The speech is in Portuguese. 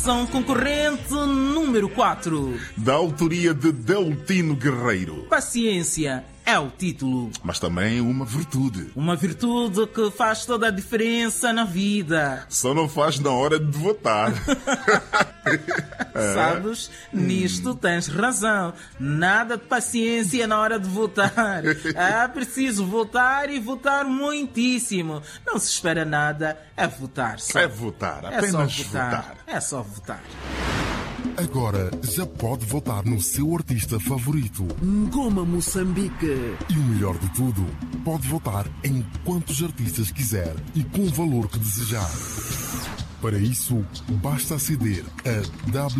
São concorrente número 4. Da autoria de Deltino Guerreiro. Paciência é o título. Mas também uma virtude. Uma virtude que faz toda a diferença na vida. Só não faz na hora de votar. Sabes? Nisto tens razão. Nada de paciência na hora de votar. É preciso votar e votar muitíssimo. Não se espera nada. É votar só. É votar, apenas votar. É só votar. Agora já pode votar no seu artista favorito. Ngoma Moçambique. E o melhor de tudo, pode votar em quantos artistas quiser e com o valor que desejar. Para isso, basta aceder a